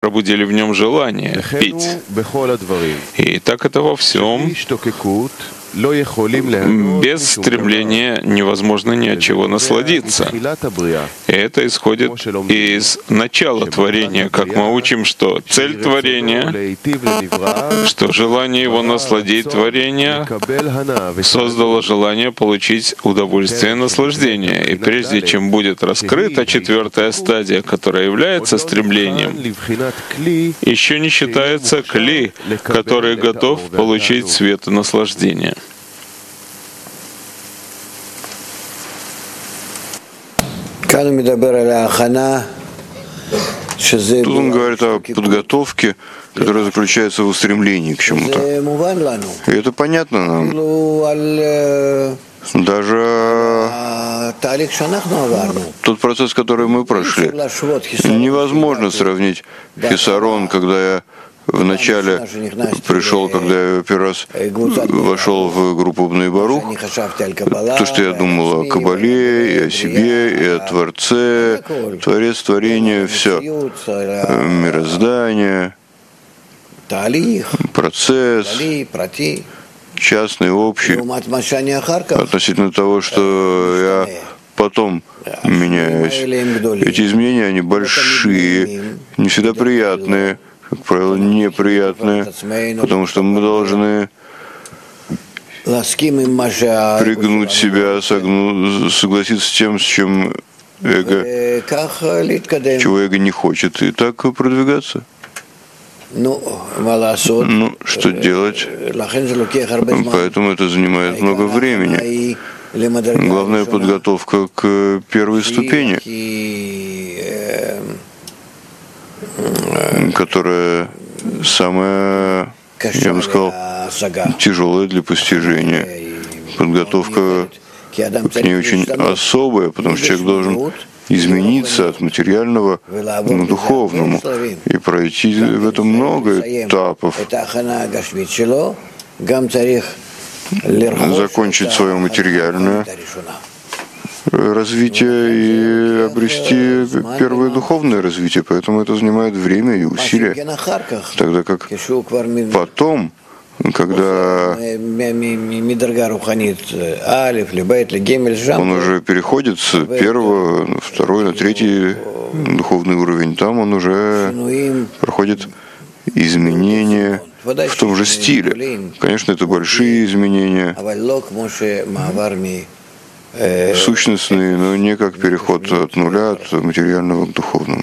пробудили в нем желание пить. И так это во всем. Без стремления невозможно ни от чего насладиться. И это исходит из начала творения, как мы учим, что цель творения, что желание его насладить творения создало желание получить удовольствие и наслаждение. И прежде чем будет раскрыта четвертая стадия, которая является стремлением, еще не считается кли, который готов получить свет и наслаждение. Тут он говорит о подготовке, которая заключается в устремлении к чему-то. И это понятно нам. Даже тот процесс, который мы прошли, невозможно сравнить хисарон, когда я вначале пришел, когда я первый раз вошел в группу Бней Барух, то, что я думал о Кабале, и о себе, и о Творце, Творец, творение, все, мироздание, процесс, частный, общий, относительно того, что я потом меняюсь. Эти изменения, они большие, не всегда приятные, как правило, неприятные, потому что мы должны пригнуть себя, согласиться с тем, с чем эго, чего эго не хочет, и так продвигаться. Что делать? Поэтому это занимает много времени. Главная подготовка к первой ступени, которая самая, я бы сказал, тяжелая для постижения. Подготовка к ней очень особая, потому что человек должен измениться от материального к духовному и пройти в этом много этапов, закончить свое материальное развитие и обрести первое духовное развитие, поэтому это занимает время и усилия, тогда как потом, когда он уже переходит с первого на второй, на третий духовный уровень, там он уже проходит изменения в том же стиле. Конечно, это большие изменения, сущностные, но не как переход от нуля, от материального к духовному.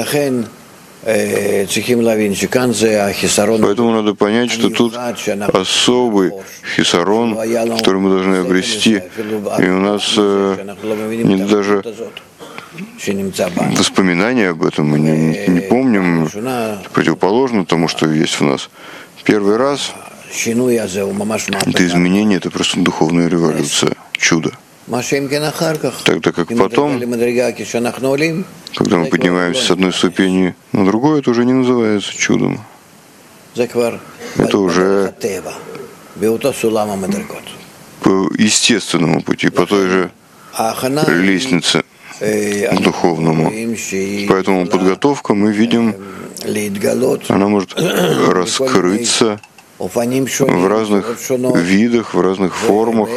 Поэтому надо понять, что тут особый хисарон, который мы должны обрести, и у нас нет даже воспоминания об этом, мы не помним, противоположно тому, что есть в нас. Первый раз это изменение, это просто духовная революция, чудо. Тогда как потом, когда мы поднимаемся с одной ступени на другую, это уже не называется чудом. Это уже по естественному пути, по той же лестнице к духовному. Поэтому подготовка, мы видим, она может раскрыться в разных видах, в разных формах.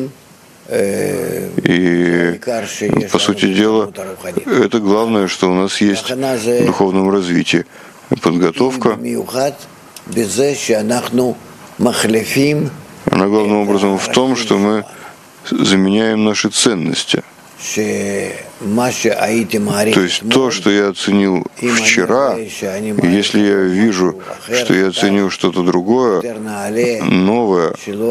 И, по сути дела, это главное, что у нас есть в духовном развитии. Подготовка, она главным образом в том, что мы заменяем наши ценности. То есть то, что я оценил вчера, если я вижу, что я оценил что-то другое, новое,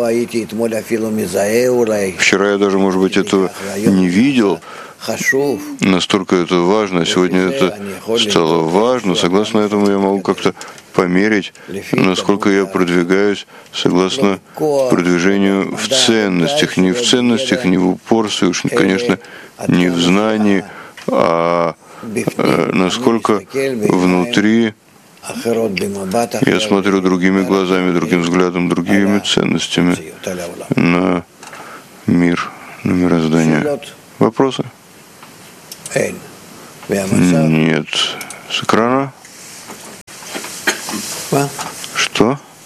вчера я даже, может быть, этого не видел, настолько это важно, сегодня это стало важно, согласно этому я могу как-то померить, насколько я продвигаюсь согласно продвижению в ценностях, не в ценностях, не в упорстве, уж, конечно, не в знании, а насколько внутри я смотрю другими глазами, другим взглядом, другими ценностями на мир, на мироздание. Вопросы? Нет. С экрана?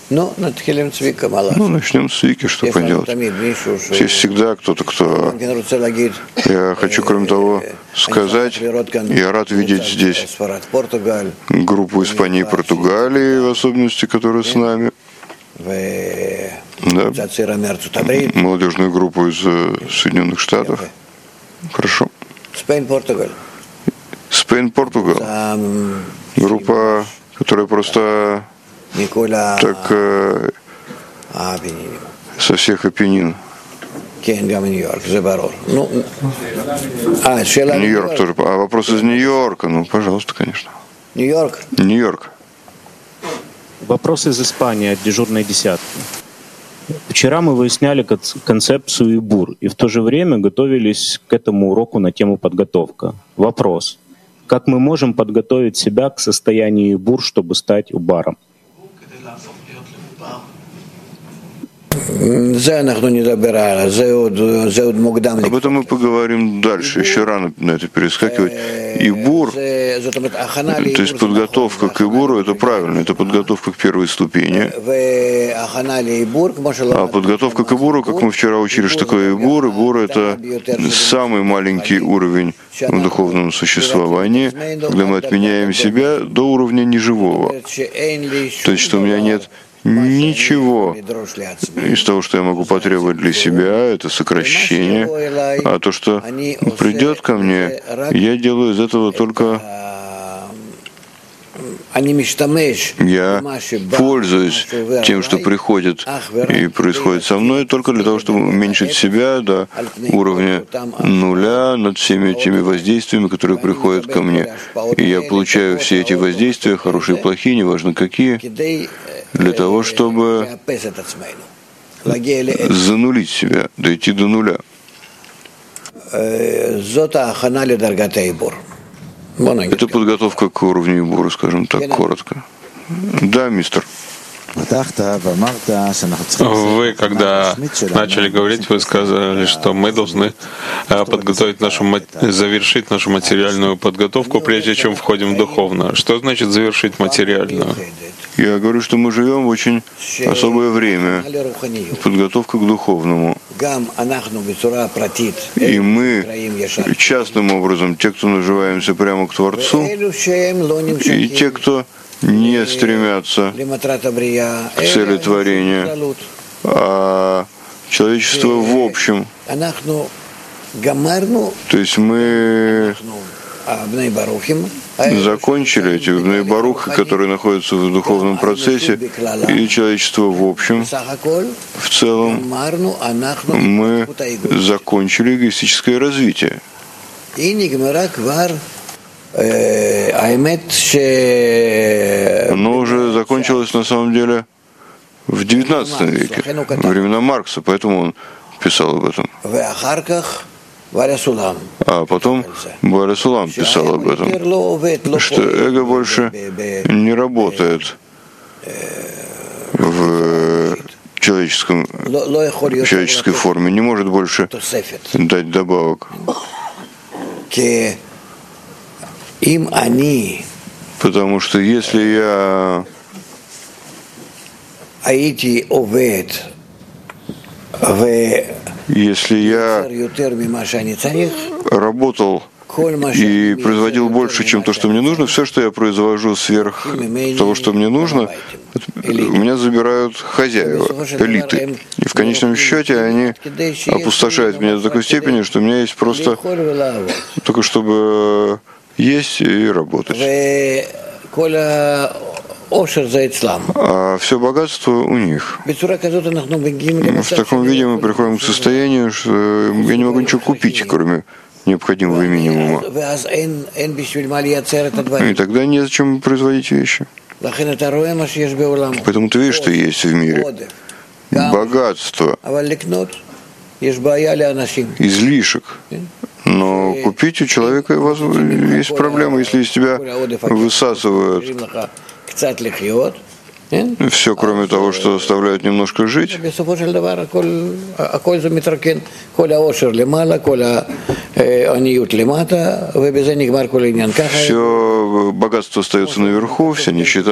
Ну, начнем с Вики, что поделать. Есть всегда кто-то, кто... Я хочу, кроме того, сказать, я рад видеть здесь группу Испании и Португалии, в особенности, которая с нами. Да. Молодежную группу из Соединенных Штатов. Хорошо. Спейн-Португал. Группа, которая просто так со всех Апеннин. Нью-Йорк тоже. А вопрос из Нью-Йорка? Ну, пожалуйста, конечно. Нью-Йорк. Вопрос из Испании от дежурной десятки. Вчера мы выясняли концепцию ИБУР и в то же время готовились к этому уроку на тему подготовка. Вопрос. Как мы можем подготовить себя к состоянию ИБУР, чтобы стать убаром? Об этом мы поговорим дальше, еще рано на это перескакивать. Ибур, то есть подготовка к Ибуру, это правильно, это подготовка к первой ступени. А подготовка к Ибуру, как мы вчера учили, что такое Ибур, Ибур это самый маленький уровень в духовном существовании, когда мы отменяем себя до уровня неживого. То есть, что у меня нет ничего из того, что я могу потребовать для себя, это сокращение, а то, что придет ко мне, я делаю из этого только... Я пользуюсь тем, что приходит и происходит со мной, только для того, чтобы уменьшить себя до уровня нуля над всеми этими воздействиями, которые приходят ко мне. И я получаю все эти воздействия, хорошие и плохие, неважно какие, для того, чтобы занулить себя, дойти до нуля. Это подготовка к уровню Ибура, скажем так, коротко. Да, мистер. Вы, когда начали говорить, вы сказали, что мы должны подготовить завершить нашу материальную подготовку, прежде чем входим в духовную. Что значит завершить материальную? Я говорю, что мы живем в очень особое время, подготовка к духовному. И мы частным образом, те, кто называемся прямо к Творцу, и те, кто не стремятся к цели творения, а человечество в общем. То есть мы закончили эти Бней Барухи, которые находятся в духовном процессе, и человечество в общем, в целом, мы закончили эгоистическое развитие. Оно уже закончилось на самом деле в XIX веке, во времена Маркса, поэтому он писал об этом. А потом Баря Сулам писал об этом, что эго больше не работает в человеческой форме, не может больше дать добавок. Потому что если я работал и производил больше, чем то, что мне нужно, все, что я произвожу сверх того, что мне нужно, у меня забирают хозяева, элиты. И в конечном счете они опустошают меня до такой степени, что у меня есть просто только чтобы есть и работать. А все богатство у них. В таком виде мы приходим к состоянию, что я не могу ничего купить, кроме необходимого минимума. И тогда незачем производить вещи. Поэтому ты видишь, что есть в мире. Богатство, излишек. Но купить у человека есть проблема, если из тебя высасывают все, кроме того, что оставляют немножко жить. Все богатство остается наверху, вся нищета